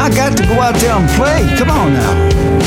I got to go out there and play. Come on now.